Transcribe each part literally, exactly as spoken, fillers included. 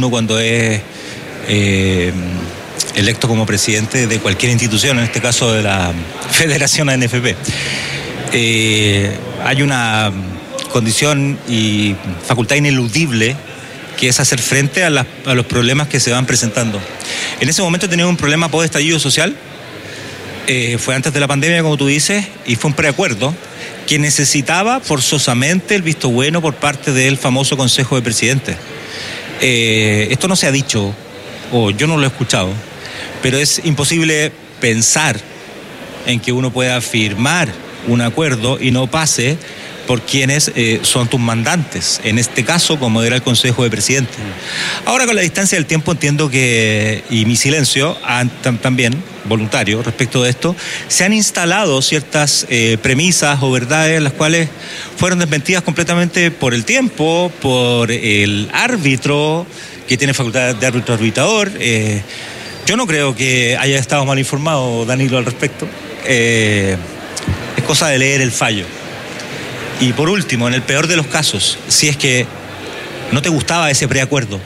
uno cuando es eh, electo como presidente de cualquier institución, en este caso de la Federación A N F P. Eh, hay una condición y facultad ineludible que es hacer frente a, las, a los problemas que se van presentando. En ese momento teníamos un problema post-estallido social, eh, fue antes de la pandemia, como tú dices, y fue un preacuerdo que necesitaba forzosamente el visto bueno por parte del famoso Consejo de Presidentes. Eh, esto no se ha dicho, o yo no lo he escuchado, pero es imposible pensar en que uno pueda firmar un acuerdo y no pase por quienes eh, son tus mandantes, en este caso como era el Consejo de Presidentes. Ahora, con la distancia del tiempo, entiendo que, y mi silencio también voluntario respecto de esto, se han instalado ciertas eh, premisas o verdades las cuales fueron desmentidas completamente por el tiempo, por el árbitro que tiene facultad de árbitro arbitrador. Eh, yo no creo que haya estado mal informado Danilo al respecto. Eh, es cosa de leer el fallo. Y por último, en el peor de los casos, si es que no te gustaba ese preacuerdo,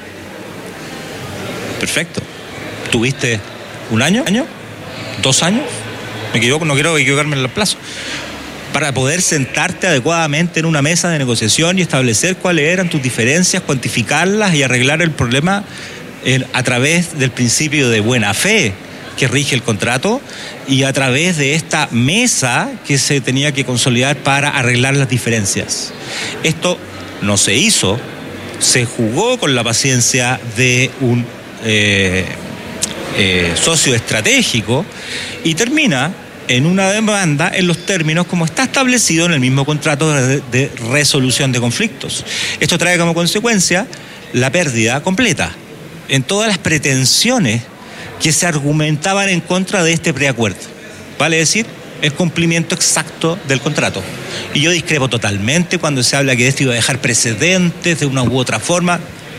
perfecto. ¿Tuviste un año? ¿Año? ¿Dos años? Me equivoco, no quiero equivocarme en el plazo. Para poder sentarte adecuadamente en una mesa de negociación y establecer cuáles eran tus diferencias, cuantificarlas y arreglar el problema eh, a través del principio de buena fe que rige el contrato y a través de esta mesa que se tenía que consolidar para arreglar las diferencias. Esto no se hizo, se jugó con la paciencia de un eh, eh, socio estratégico y termina en una demanda en los términos como está establecido en el mismo contrato de, de resolución de conflictos. Esto trae como consecuencia la pérdida completa en todas las pretensiones que se argumentaban en contra de este preacuerdo. Vale decir, el cumplimiento exacto del contrato. Y yo discrepo totalmente cuando se habla que esto iba a dejar precedentes de una u otra forma.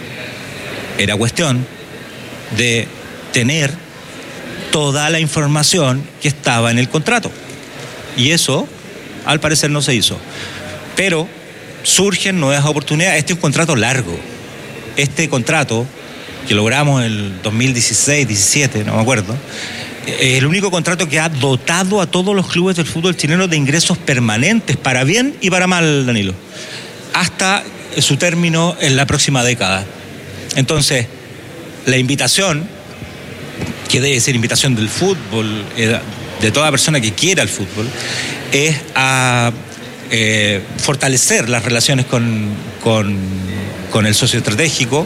Era cuestión de tener toda la información que estaba en el contrato. Y eso, al parecer, no se hizo. Pero surgen nuevas oportunidades. Este es un contrato largo. Este contrato que logramos en el dos mil dieciséis, diecisiete, no me acuerdo, es el único contrato que ha dotado a todos los clubes del fútbol chileno de ingresos permanentes, para bien y para mal, Danilo, hasta su término en la próxima década. Entonces, la invitación, que debe ser invitación del fútbol, de toda persona que quiera el fútbol, es a eh, fortalecer las relaciones con, con, con el socio estratégico,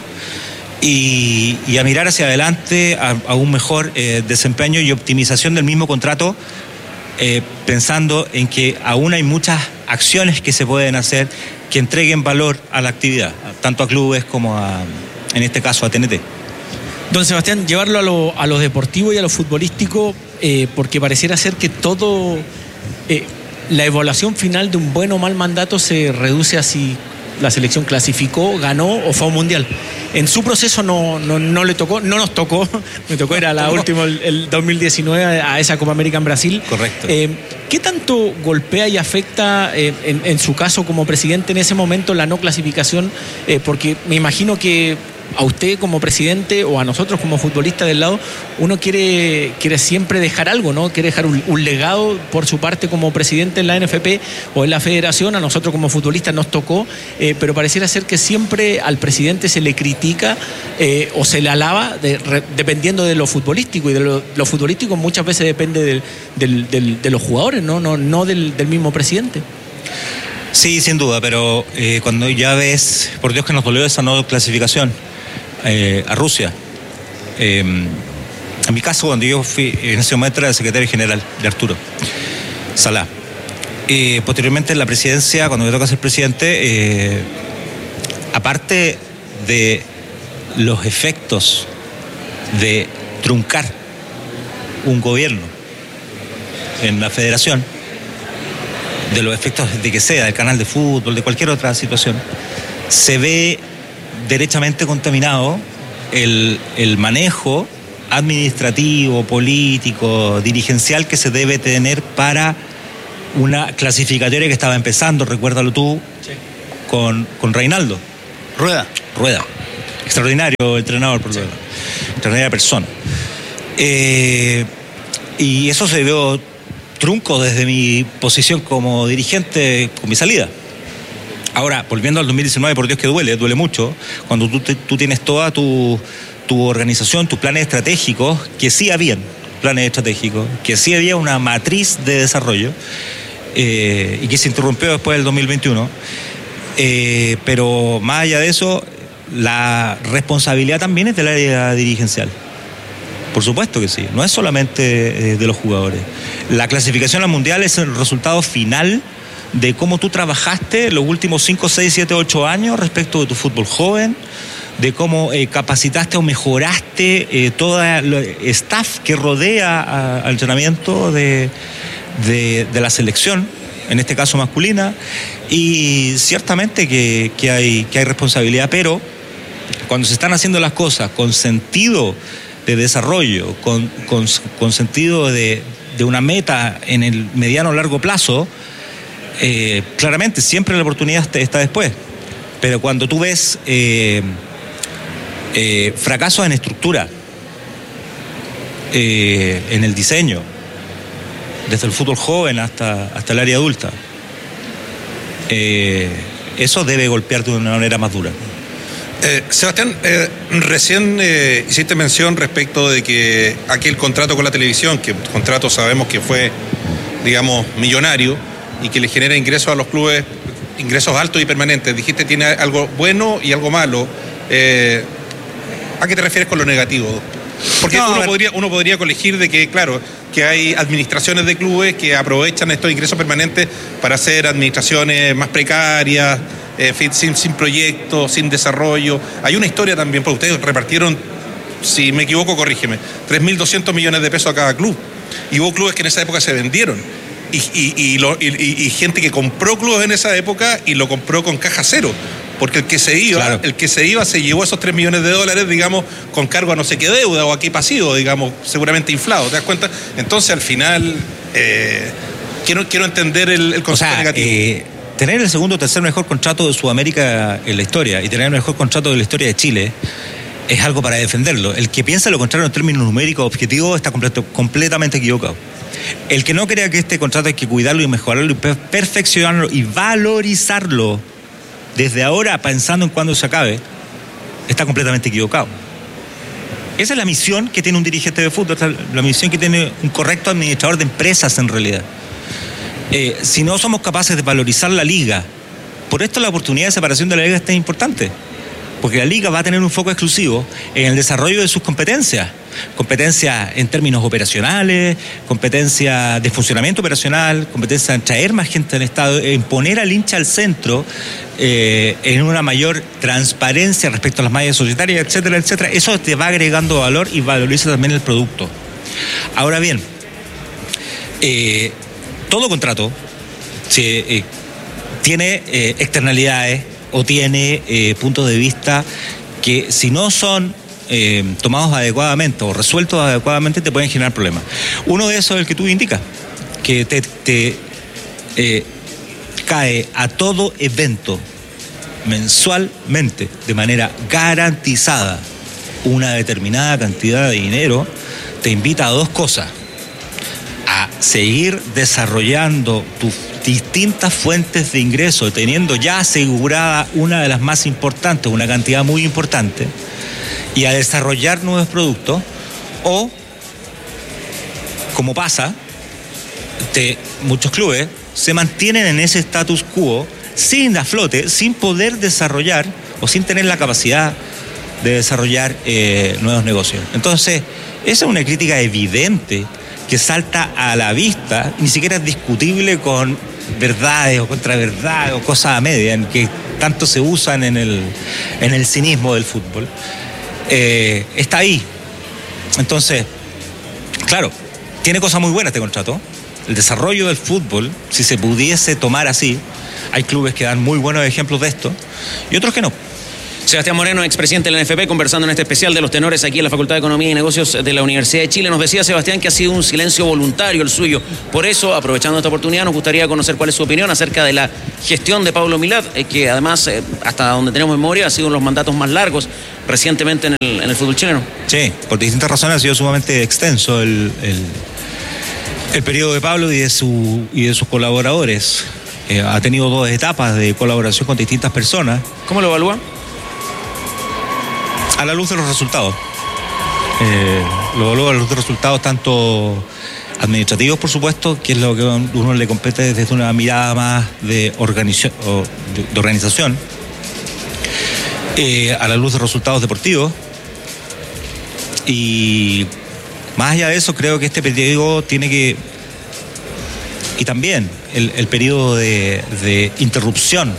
Y, y a mirar hacia adelante a, a un mejor eh, desempeño y optimización del mismo contrato, eh, pensando en que aún hay muchas acciones que se pueden hacer que entreguen valor a la actividad, tanto a clubes como a, en este caso, a T N T. Don Sebastián, llevarlo a lo, a lo deportivo y a lo futbolístico, eh, porque pareciera ser que todo, eh, la evaluación final de un buen o mal mandato se reduce a si la selección clasificó, ganó o fue a un mundial. En su proceso no, no, no le tocó, no nos tocó, me tocó, era la última, el, el dos mil diecinueve, a esa Copa América en Brasil. Correcto. Eh, ¿Qué tanto golpea y afecta, eh, en, en su caso como presidente en ese momento, la no clasificación? Eh, porque me imagino que a usted como presidente o a nosotros como futbolistas del lado, uno quiere, quiere siempre dejar algo, ¿no? Quiere dejar un, un legado por su parte como presidente en la N F P o en la federación. A nosotros como futbolistas nos tocó, eh, pero pareciera ser que siempre al presidente se le critica eh, o se le alaba de, re, dependiendo de lo futbolístico, y de lo, lo futbolístico muchas veces depende del, del, del, de los jugadores, no, no, no del, del mismo presidente. Sí, sin duda, pero eh, cuando ya ves, por Dios que nos dolió esa no clasificación eh, a Rusia. Eh, en mi caso, cuando yo fui, en ese momento era el secretario general de Arturo Salá. Eh, posteriormente en la presidencia, cuando me toca ser presidente, eh, aparte de los efectos de truncar un gobierno en la federación, de los efectos de que sea, del canal de fútbol, de cualquier otra situación, se ve derechamente contaminado el, el manejo administrativo, político, dirigencial que se debe tener para una clasificatoria que estaba empezando, recuérdalo tú, sí. con, con Reinaldo Rueda. Rueda. extraordinario entrenador, por lo menos, extraordinaria persona. Eh, y eso se vio trunco desde mi posición como dirigente con mi salida. Ahora, volviendo al dos mil diecinueve, por Dios que duele, duele mucho, cuando tú, te, tú tienes toda tu, tu organización, tus planes estratégicos, que sí habían planes estratégicos, que sí había una matriz de desarrollo, eh, y que se interrumpió después del dos mil veintiuno, eh, pero más allá de eso, la responsabilidad también es del área dirigencial. Por supuesto que sí, no es solamente eh, de los jugadores. La clasificación al Mundial es el resultado final de cómo tú trabajaste los últimos cinco, seis, siete, ocho años respecto de tu fútbol joven, de cómo eh, capacitaste o mejoraste eh, todo el staff que rodea a, al entrenamiento de, de, de la selección, en este caso masculina, y ciertamente que, que, hay, que hay responsabilidad, pero cuando se están haciendo las cosas con sentido de desarrollo, con, con, con sentido de, de una meta en el mediano o largo plazo, Eh, claramente siempre la oportunidad está después, pero cuando tú ves eh, eh, fracasos en estructura, eh, en el diseño, desde el fútbol joven hasta, hasta el área adulta, eh, eso debe golpearte de una manera más dura. Eh, Sebastián, eh, recién eh, hiciste mención respecto de que aquel contrato con la televisión, que contrato sabemos que fue, digamos, millonario, y que le genera ingresos a los clubes, ingresos altos y permanentes. Dijiste tiene algo bueno y algo malo. Eh, ¿A qué te refieres con lo negativo? Porque no, uno, podría, uno podría colegir de que, claro, que hay administraciones de clubes que aprovechan estos ingresos permanentes para hacer administraciones más precarias, eh, sin, sin proyectos, sin desarrollo. Hay una historia también, porque ustedes repartieron, si me equivoco, corrígeme, tres mil doscientos millones de pesos a cada club. Y hubo clubes que en esa época se vendieron. Y, y, y, lo, y, y gente que compró clubes en esa época y lo compró con caja cero, porque el que se iba, claro. el que se iba se llevó esos tres millones de dólares, digamos, con cargo a no sé qué deuda o a qué pasivo, digamos, seguramente inflado, ¿te das cuenta? Entonces al final eh, quiero, quiero entender el, el concepto o sea, negativo. Eh, tener el segundo o tercer mejor contrato de Sudamérica en la historia y tener el mejor contrato de la historia de Chile es algo para defenderlo. El que piensa lo contrario en términos numéricos objetivos está completo, completamente equivocado. El que no crea que este contrato hay que cuidarlo y mejorarlo y perfeccionarlo y valorizarlo desde ahora pensando en cuándo se acabe, está completamente equivocado. Esa es la misión que tiene un dirigente de fútbol, la misión que tiene un correcto administrador de empresas en realidad. Eh, si no somos capaces de valorizar la liga, por esto la oportunidad de separación de la liga es tan importante, porque la liga va a tener un foco exclusivo en el desarrollo de sus competencias. Competencia en términos operacionales, competencia de funcionamiento operacional, competencia en traer más gente al estado, en poner al hincha al centro, eh, en una mayor transparencia respecto a las mallas societarias, etcétera, etcétera. Eso te va agregando valor y valoriza también el producto. Ahora bien, eh, todo contrato se, eh, tiene eh, externalidades o tiene eh, puntos de vista que si no son Eh, tomados adecuadamente o resueltos adecuadamente te pueden generar problemas. Uno de esos es el que tú indicas, que te, te eh, cae a todo evento mensualmente de manera garantizada una determinada cantidad de dinero, te invita a dos cosas: a seguir desarrollando tus distintas fuentes de ingreso, teniendo ya asegurada una de las más importantes, una cantidad muy importante, y a desarrollar nuevos productos, o, como pasa, te, muchos clubes se mantienen en ese status quo, sin a flote, sin poder desarrollar o sin tener la capacidad de desarrollar eh, nuevos negocios. Entonces, esa es una crítica evidente que salta a la vista, ni siquiera es discutible con verdades o contraverdades o cosas a media, en que tanto se usan en el, en el cinismo del fútbol. Eh, está ahí. Entonces, claro, tiene cosas muy buenas este contrato. El desarrollo del fútbol, si se pudiese tomar así, hay clubes que dan muy buenos ejemplos de esto y otros que no. Sebastián Moreno, expresidente de la N F P, conversando en este especial de los tenores aquí en la Facultad de Economía y Negocios de la Universidad de Chile. Nos decía Sebastián que ha sido un silencio voluntario el suyo. Por eso, aprovechando esta oportunidad, nos gustaría conocer cuál es su opinión acerca de la gestión de Pablo Milad, eh, que además, eh, hasta donde tenemos memoria, ha sido uno de los mandatos más largos recientemente en el, en el fútbol chileno. Sí, por distintas razones ha sido sumamente extenso el, el, el periodo de Pablo y de, su, y de sus colaboradores. Eh, ha tenido dos etapas de colaboración con distintas personas. ¿Cómo lo evalúa? A la luz de los resultados. Eh, lo evalúa a la luz de los resultados tanto administrativos, por supuesto, que es lo que a uno le compete desde una mirada más de, organización, de, de organización, eh, a la luz de resultados deportivos. Y más allá de eso, creo que este periodo tiene que, y también el, el periodo de, de interrupción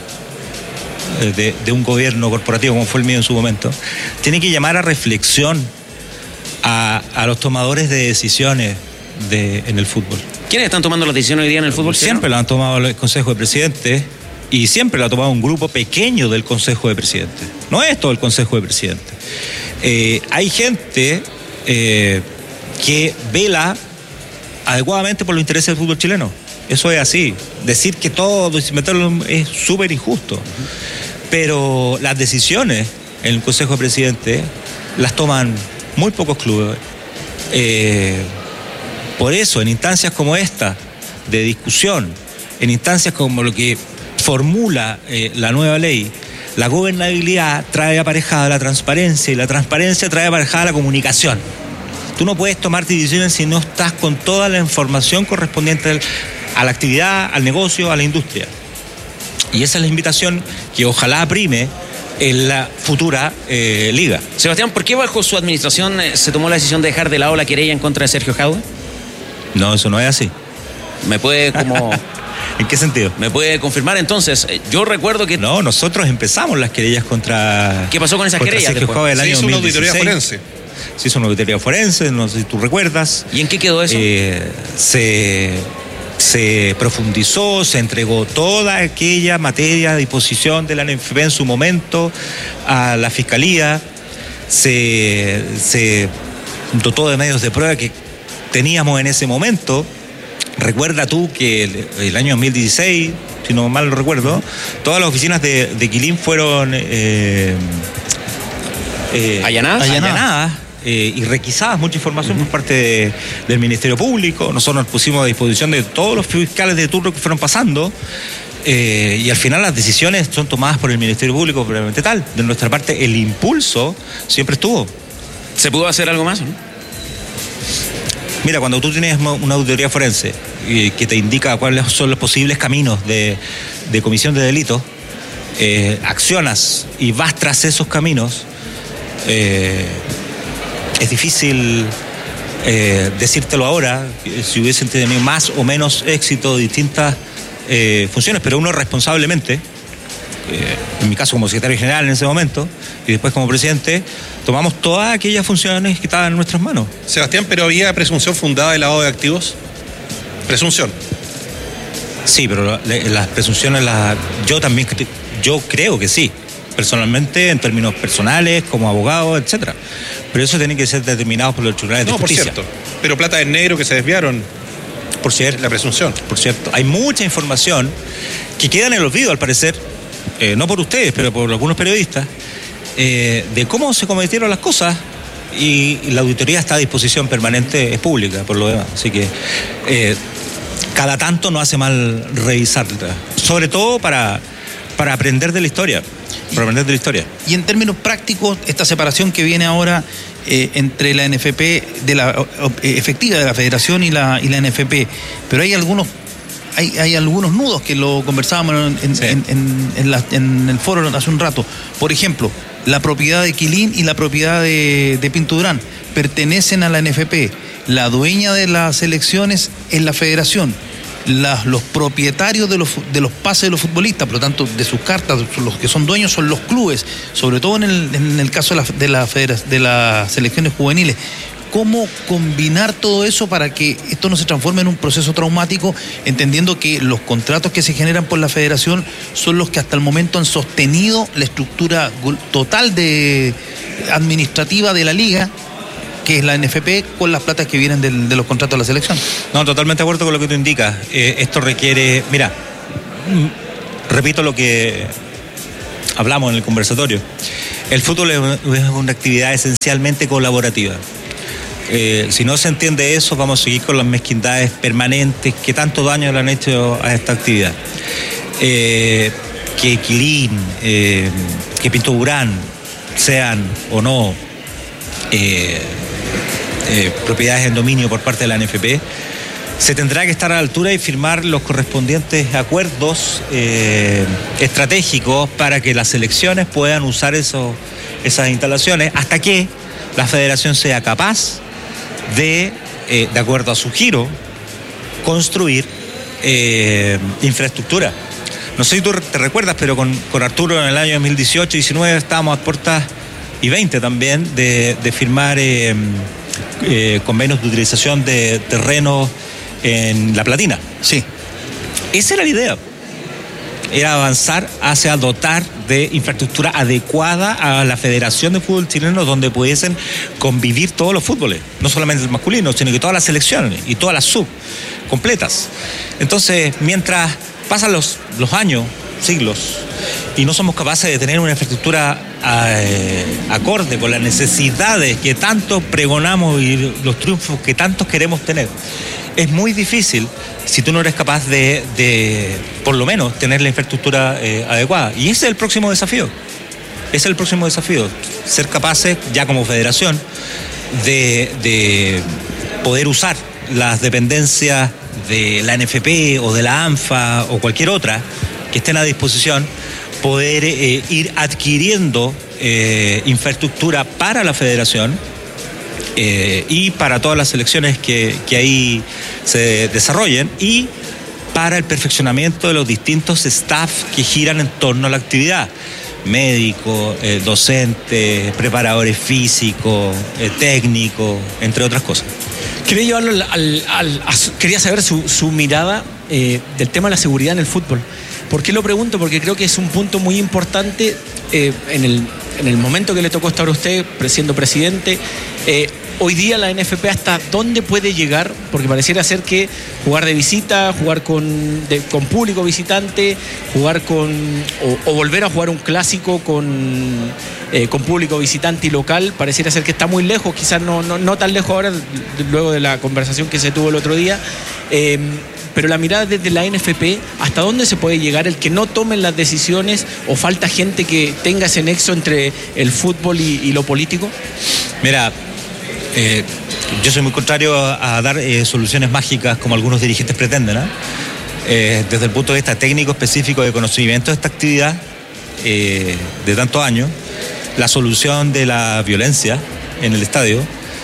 de, de un gobierno corporativo como fue el mío en su momento, tiene que llamar a reflexión a, a los tomadores de decisiones de, en el fútbol. ¿Quiénes están tomando las decisiones hoy día en el fútbol? Siempre lo han tomado el Consejo de Presidentes y siempre lo ha tomado un grupo pequeño del Consejo de Presidentes. No es todo el Consejo de Presidentes. Eh, hay gente eh, que vela adecuadamente por los intereses del fútbol chileno. Eso es así. Decir que todo es súper injusto. Uh-huh. Pero las decisiones en el Consejo de Presidentes las toman muy pocos clubes. Eh, por eso, en instancias como esta, de discusión, en instancias como lo que formula eh, la nueva ley, la gobernabilidad trae aparejada la transparencia y la transparencia trae aparejada la comunicación. Tú no puedes tomar decisiones si no estás con toda la información correspondiente a la actividad, al negocio, a la industria. Y esa es la invitación que ojalá prime en la futura eh, liga. Sebastián, ¿por qué bajo su administración eh, se tomó la decisión de dejar de lado la querella en contra de Sergio Jadue? No, eso no es así. ¿Me puede como... ¿En qué sentido? ¿Me puede confirmar entonces? Yo recuerdo que... No, nosotros empezamos las querellas contra... ¿Qué pasó con esas querellas? Sergio Jadue del año Se hizo una auditoría forense. Se hizo una auditoría forense, no sé si tú recuerdas. ¿Y en qué quedó eso? Eh, se, se profundizó, se entregó toda aquella materia a disposición de la N F P en su momento a la Fiscalía, se, se dotó de medios de prueba que teníamos en ese momento. Recuerda tú que el, el año dos mil dieciséis, si no mal lo recuerdo, todas las oficinas de, de Quilín fueron eh, eh, allanadas, allanadas eh, y requisadas mucha información uh-huh. por parte de, del Ministerio Público. Nosotros nos pusimos a disposición de todos los fiscales de turno que fueron pasando eh, y al final las decisiones son tomadas por el Ministerio Público probablemente tal. De nuestra parte el impulso siempre estuvo. ¿Se pudo hacer algo más, no? Mira, cuando tú tienes una auditoría forense eh, que te indica cuáles son los posibles caminos de, de comisión de delitos, eh, accionas y vas tras esos caminos, eh, es difícil eh, decírtelo ahora, si hubiesen tenido más o menos éxito distintas eh, funciones, pero uno responsablemente, eh, en mi caso como secretario general en ese momento, y después como presidente, tomamos todas aquellas funciones que estaban en nuestras manos. Sebastián, ¿pero había presunción fundada de lavado de activos? Presunción. Sí, pero las presunciones, las, yo también, yo creo que sí, personalmente, en términos personales, como abogado, etcétera. Pero eso tiene que ser determinado por los tribunales de no, justicia. No, por cierto. Pero plata en negro que se desviaron. Por cierto. La presunción. Por cierto. Hay mucha información que queda en el olvido, al parecer, eh, no por ustedes, pero por algunos periodistas, eh, de cómo se cometieron las cosas. Y, y la auditoría está a disposición permanente, es pública, por lo demás. Así que eh, cada tanto no hace mal revisarla. Sobre todo para, para aprender de la historia. Para aprender de la historia. Y en términos prácticos, esta separación que viene ahora eh, entre la N F P de la eh, efectiva de la Federación y la, y la N F P, pero hay algunos hay, hay algunos nudos que lo conversábamos en, en, sí. en, en, en, la, en el foro hace un rato. Por ejemplo, la propiedad de Quilín y la propiedad de, de Pinto Durán pertenecen a la N F P. La dueña de las elecciones es la Federación. Las, los propietarios de los, de los pases de los futbolistas, por lo tanto, de sus cartas, los que son dueños son los clubes, sobre todo en el, en el caso de, la, de, la federa, de las selecciones juveniles. ¿Cómo combinar todo eso para que esto no se transforme en un proceso traumático, entendiendo que los contratos que se generan por la federación son los que hasta el momento han sostenido la estructura total de administrativa de la liga, que es la N F P, con las platas que vienen del, de los contratos de la selección? No, totalmente de acuerdo con lo que tú indicas. Eh, esto requiere, mira, repito lo que hablamos en el conversatorio. El fútbol es una actividad esencialmente colaborativa. Eh, si no se entiende eso, vamos a seguir con las mezquindades permanentes que tanto daño le han hecho a esta actividad. Eh, que Quilín, eh, que Pinto Durán sean o no eh, eh, propiedades en dominio por parte de la N F P, se tendrá que estar a la altura y firmar los correspondientes acuerdos eh, estratégicos para que las selecciones puedan usar eso, esas instalaciones hasta que la federación sea capaz de, eh, de acuerdo a su giro, construir eh, infraestructura. No sé si tú te recuerdas, pero con, con Arturo en el año dos mil dieciocho diecinueve estábamos a puertas, y veinte también, de, de firmar eh, eh, convenios de utilización de terrenos en La Platina. Sí. Esa era la idea. Era avanzar hacia dotar de infraestructura adecuada a la Federación de Fútbol Chileno, donde pudiesen convivir todos los fútboles, no solamente el masculino, sino que todas las selecciones y todas las sub completas. Entonces, mientras pasan los, los años, siglos, y no somos capaces de tener una infraestructura eh, acorde con las necesidades que tanto pregonamos y los triunfos que tantos queremos tener, es muy difícil si tú no eres capaz de, de por lo menos, tener la infraestructura eh, adecuada. Y ese es el próximo desafío. Ese es el próximo desafío. Ser capaces, ya como federación, de, de poder usar las dependencias de la N F P o de la ANFA o cualquier otra que estén a disposición, poder eh, ir adquiriendo eh, infraestructura para la federación eh, y para todas las selecciones que, que ahí se desarrollen, y para el perfeccionamiento de los distintos staff que giran en torno a la actividad: médicos, eh, docentes, preparadores físicos, eh, técnicos, entre otras cosas. Quería llevarlo al, al, al a su, quería saber su, su mirada eh, del tema de la seguridad en el fútbol. ¿Por qué lo pregunto? Porque creo que es un punto muy importante eh, en, el, en el momento que le tocó estar a usted siendo presidente. Eh, hoy día la N F P, ¿hasta dónde puede llegar? Porque pareciera ser que jugar de visita, jugar con, de, con público visitante, jugar con o, o volver a jugar un clásico con, eh, con público visitante y local, pareciera ser que está muy lejos, quizás no, no, no tan lejos ahora, luego de la conversación que se tuvo el otro día. Eh, pero la mirada desde la N F P, ¿hasta dónde se puede llegar el que no tomen las decisiones, o falta gente que tenga ese nexo entre el fútbol y, y lo político? Mira, eh, yo soy muy contrario a, a dar eh, soluciones mágicas como algunos dirigentes pretenden, ¿eh? Eh, desde el punto de vista técnico específico de conocimiento de esta actividad eh, de tantos años, la solución de la violencia en el estadio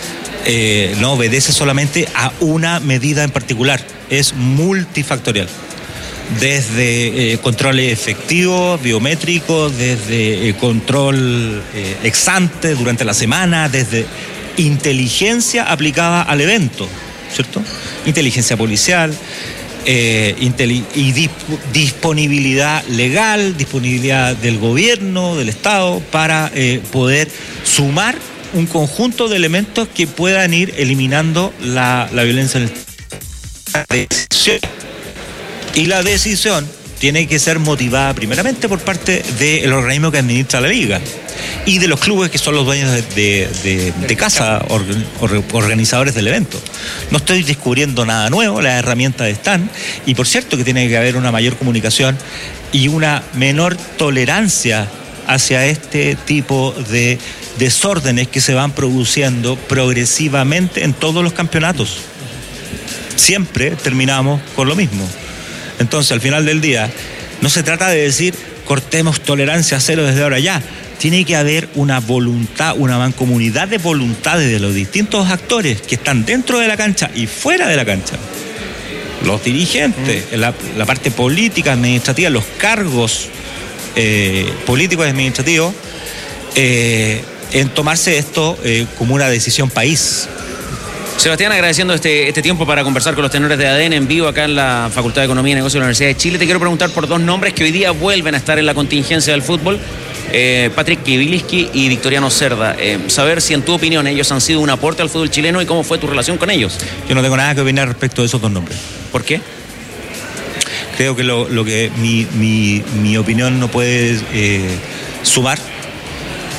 eh, no obedece solamente a una medida en particular, es multifactorial. Desde eh, controles efectivos, biométricos, desde eh, control eh, ex ante durante la semana, desde inteligencia aplicada al evento, ¿cierto? Inteligencia policial eh, inteli- y disp- disponibilidad legal, disponibilidad del gobierno, del Estado, para eh, poder sumar un conjunto de elementos que puedan ir eliminando la, la violencia en el decisión. Y la decisión tiene que ser motivada primeramente por parte del organismo que administra la liga y de los clubes, que son los dueños de, de, de, de casa, or, or, organizadores del evento. No estoy descubriendo nada nuevo, las herramientas están, y por cierto que tiene que haber una mayor comunicación y una menor tolerancia hacia este tipo de desórdenes que se van produciendo progresivamente en todos los campeonatos. Siempre terminamos con lo mismo. Entonces, al final del día, no se trata de decir cortemos tolerancia cero desde ahora ya. Tiene que haber una voluntad, una mancomunidad de voluntades de los distintos actores que están dentro de la cancha y fuera de la cancha. Los dirigentes, mm. la, la parte política, administrativa, los cargos eh, políticos y administrativos, eh, en tomarse esto eh, como una decisión país. Sebastián, agradeciendo este, este tiempo para conversar con los tenores de A D N en vivo acá en la Facultad de Economía y Negocios de la Universidad de Chile. Te quiero preguntar por dos nombres que hoy día vuelven a estar en la contingencia del fútbol. Eh, Patrick Kibiliski y Victoriano Cerda. Eh, saber si en tu opinión ellos han sido un aporte al fútbol chileno y cómo fue tu relación con ellos. Yo no tengo nada que opinar respecto de esos dos nombres. ¿Por qué? Creo que lo, lo que mi, mi, mi opinión no puede eh, sumar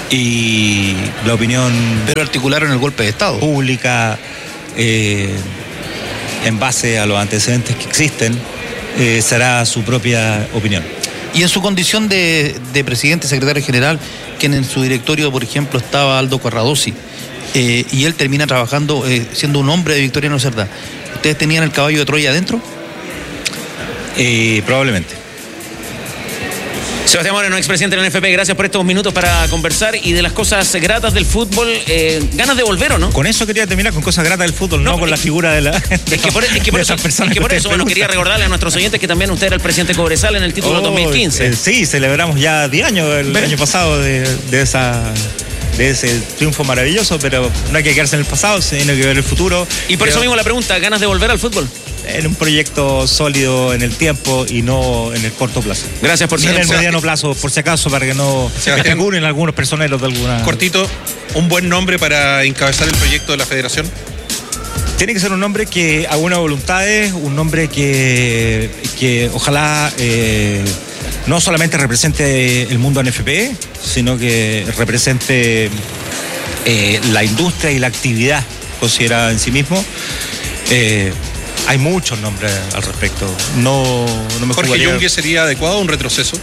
y la opinión... Pero articularon el golpe de Estado. Pública, eh, en base a los antecedentes que existen, eh, será su propia opinión. Y en su condición de, de presidente, secretario general, que en su directorio, por ejemplo, estaba Aldo Corradossi, eh, y él termina trabajando, eh, siendo un hombre de Victoriano Cerdá. ¿Ustedes tenían el caballo de Troya adentro? Eh, probablemente. Sebastián Moreno, expresidente de la N F P, gracias por estos minutos para conversar y de las cosas gratas del fútbol. Eh, ¿Ganas de volver o no? Con eso quería terminar, con cosas gratas del fútbol, no, no con la figura de la. Es que por, es que por eso, es que por eso bueno, quería recordarle a nuestros oyentes que también usted era el presidente de Cobresal en el título oh, dos mil quince. Eh, sí, celebramos ya diez años el ¿Ven? año pasado de, de esa. de ese triunfo maravilloso, pero no hay que quedarse en el pasado, sino que ver el futuro. Y por Creo, eso mismo la pregunta, ¿ganas de volver al fútbol? En un proyecto sólido en el tiempo y no en el corto plazo. Gracias por ser. En el mediano plazo, por si acaso, para que no se especulen algunos personeros de alguna... Cortito, ¿un buen nombre para encabezar el proyecto de la federación? Tiene que ser un nombre que haga una voluntades, un nombre que, que ojalá eh, no solamente represente el mundo N F P, sino que represente eh, la industria y la actividad considerada en sí mismo. Eh, hay muchos nombres al respecto. No, no me Jorge jugaría... Yungue sería adecuado, un retroceso.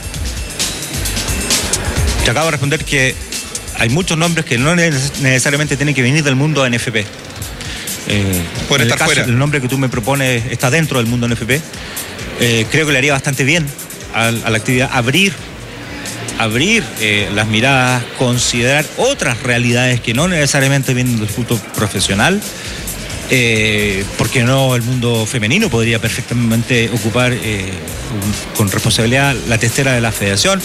Te acabo de responder que hay muchos nombres que no necesariamente tienen que venir del mundo N F P. Eh, Por en estar el caso, fuera. El nombre que tú me propones está dentro del mundo N F P. Eh, creo que le haría bastante bien a, a la actividad abrir, abrir eh, las miradas, considerar otras realidades que no necesariamente vienen del fútbol profesional. Eh, porque no el mundo femenino podría perfectamente ocupar eh, un, con responsabilidad la testera de la federación.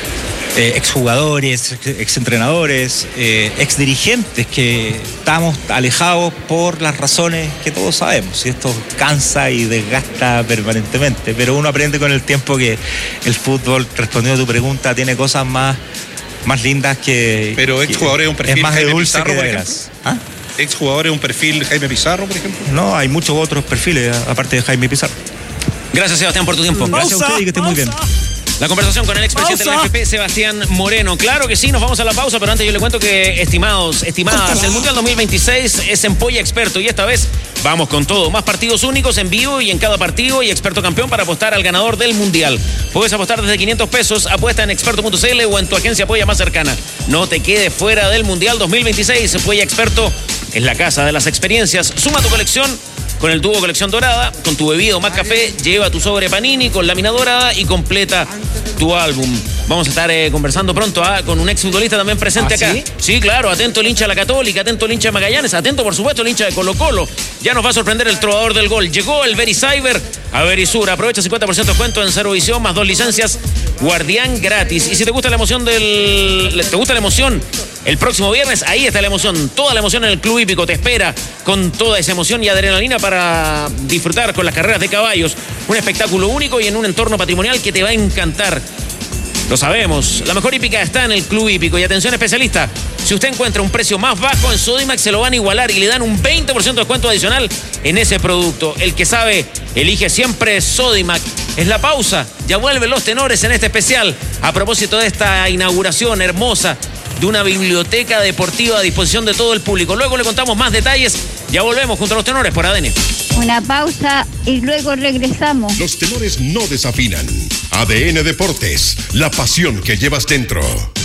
Eh, exjugadores, exentrenadores, eh, exdirigentes que estamos alejados por las razones que todos sabemos, y esto cansa y desgasta permanentemente, pero uno aprende con el tiempo que el fútbol, respondiendo a tu pregunta, tiene cosas más, más lindas que... Pero exjugadores es un perfil es más de Jaime dulce Pizarro, que de por gras. ¿Ah? Exjugadores es un perfil Jaime Pizarro, por ejemplo. No, hay muchos otros perfiles aparte de Jaime Pizarro. Gracias, Sebastián, por tu tiempo. Gracias a usted y que esté muy bien. La conversación con el expresidente de la N F P, Sebastián Moreno. Claro que sí, nos vamos a la pausa, pero antes yo le cuento que, estimados, estimadas, el Mundial dos mil veintiséis es en Polla Experto y esta vez vamos con todo. Más partidos únicos en vivo y en cada partido y experto campeón para apostar al ganador del Mundial. Puedes apostar desde quinientos pesos, apuesta en experto punto c l o en tu agencia Polla más cercana. No te quedes fuera del Mundial dos mil veintiséis. Polla Experto es la casa de las experiencias. Suma tu colección con el tubo colección dorada, con tu bebida o más café, lleva tu sobre Panini con lámina dorada y completa tu álbum. Vamos a estar eh, conversando pronto ¿ah? con un exfutbolista también presente ¿Ah, acá. sí? Sí, claro, atento el hincha de la Católica, atento el hincha de Magallanes, atento por supuesto el hincha de Colo Colo. Ya nos va a sorprender el trovador del gol. Llegó el Vericyber a Verisur. Aprovecha cincuenta por ciento de descuento en Servivisión más dos licencias Guardián gratis. Y si te gusta la emoción del... ¿Te gusta la emoción? El próximo viernes, ahí está la emoción. Toda la emoción en el Club Hípico te espera con toda esa emoción y adrenalina para disfrutar con las carreras de caballos. Un espectáculo único y en un entorno patrimonial que te va a encantar. Lo sabemos, la mejor hípica está en el Club Hípico. Y atención especialista, si usted encuentra un precio más bajo en Sodimac, se lo van a igualar y le dan un veinte por ciento de descuento adicional en ese producto. El que sabe, elige siempre Sodimac. Es la pausa, ya vuelven los tenores en este especial a propósito de esta inauguración hermosa de una biblioteca deportiva a disposición de todo el público. Luego le contamos más detalles. Ya volvemos junto a los tenores por A D N. Una pausa y luego regresamos. Los tenores no desafinan. A D N Deportes, la pasión que llevas dentro.